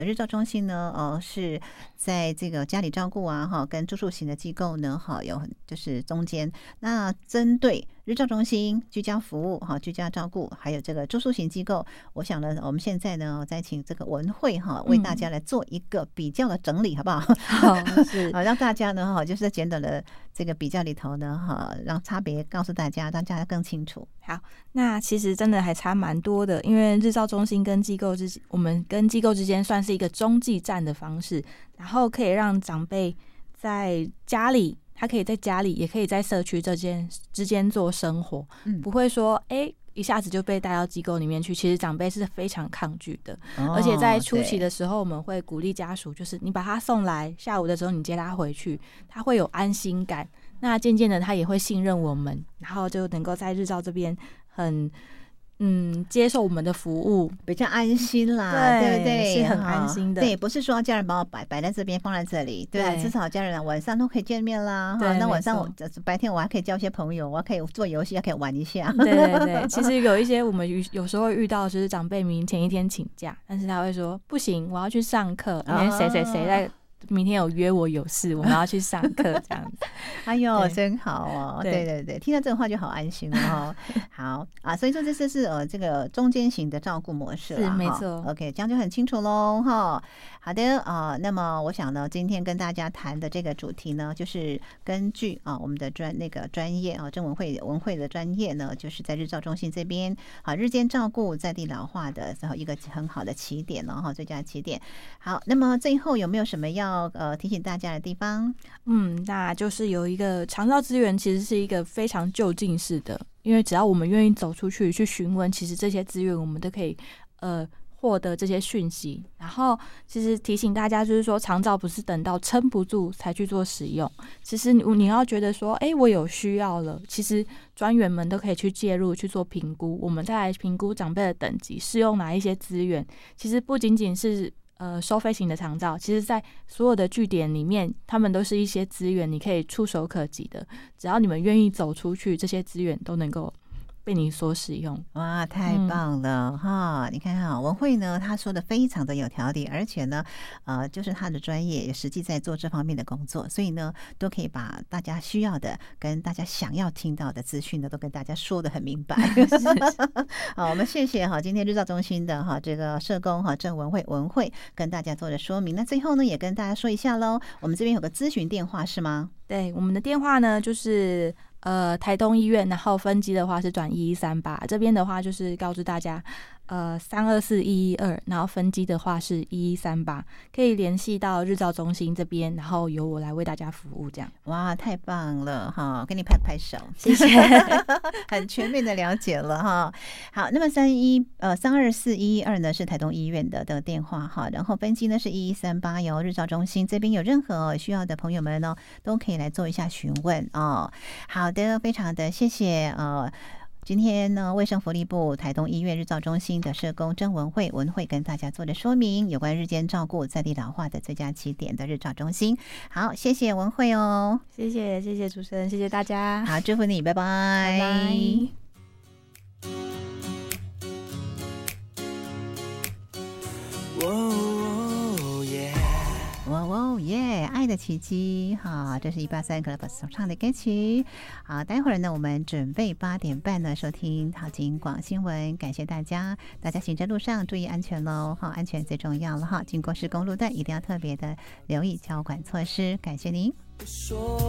日照中心呢，是在这个家里照顾啊，跟住宿型的机构呢，有就是中间。那针对日照中心、居家服务、居家照顾，还有这个住宿型机构，我想呢，我们现在呢，再请这个文慧为大家来做一个比较的整理，好不好？ 是让大家呢，就是在简短的这个比较里头呢，让差别告诉大家，让大家更清楚。 好，那其实真的还差蛮多的，因为日照中心跟我们跟机构之间算是一个中继站的方式，然后可以让长辈在家里，他可以在家里，也可以在社区之间做生活，不会说一下子就被带到机构里面去，其实长辈是非常抗拒的，而且在初期的时候，我们会鼓励家属，就是你把他送来，下午的时候你接他回去，他会有安心感。那渐渐的，他也会信任我们，然后就能够在日照这边很接受我们的服务， 比较安心啦，对不对？ 是很安心的。 对，不是说家人把我摆在这边，放在这里，对，至少家人晚上都可以见面啦。那晚上白天我还可以交些朋友，我还可以做游戏，还可以玩一下。 对对对，其实有一些我们有时候会遇到，就是长辈明前一天请假，但是他会说不行，我要去上课，因为谁在明天有约我有事，我们要去上课这样子。 哎呦，真好哦！对对对，听到这个话就好安心了好啊，所以说这是这个中间型的照顾模式啦， 是没错。 OK， 这样就很清楚喽哈。好的那么我想呢，今天跟大家谈的这个主题呢，就是根据我们的专业郑文慧的专业呢，就是在日照中心这边日间照顾在地老化的一个很好的起点了最佳起点。好，那么最后有没有什么要提醒大家的地方？ 那就是有一个长照资源，其实是一个非常就近式的，因为只要我们愿意走出去询问，其实这些资源我们都可以获得这些讯息。然后其实提醒大家，就是说长照不是等到撑不住才去做使用，其实你要觉得说我有需要了，其实专员们都可以去介入去做评估，我们再来评估长辈的等级适用哪一些资源。其实不仅仅是收费型的长照，其实在所有的据点里面，他们都是一些资源你可以触手可及的，只要你们愿意走出去，这些资源都能够被你所使用。 哇，太棒了你看文慧呢，她说的非常的有条理，而且呢就是她的专业也实际在做这方面的工作，所以呢都可以把大家需要的跟大家想要听到的资讯呢都跟大家说得很明白好，我们谢谢今天日照中心的这个社工郑文慧跟大家做的说明。那最后呢也跟大家说一下咯，我们这边有个咨询电话是吗？ 对，我们的电话呢就是台东医院，然后分机的话是转1138，这边的话就是告诉大家324-112，然后分机的话是1138，可以联系到日照中心这边，然后由我来为大家服务这样。 哇，太棒了给你拍拍手， 谢谢很全面的了解了好，那么324-112呢是台东医院的电话然后分机呢是1138，由日照中心这边有任何需要的朋友们呢都可以来做一下询问好的，非常的谢谢今天呢，卫生福利部台东医院日照中心的社工郑文慧跟大家做的说明，有关日间照顾在地老化的最佳起点的日照中心。好，谢谢文慧哦， 谢谢主持人，谢谢大家。 好，祝福你，拜拜，拜拜。爱的奇迹这是183 Club 所唱的歌曲。好，待会儿呢我们准备8点半呢收听好金广新闻，感谢大家行车路上注意安全咯安全最重要了经过施工路段一定要特别的留意交管措施，感谢您。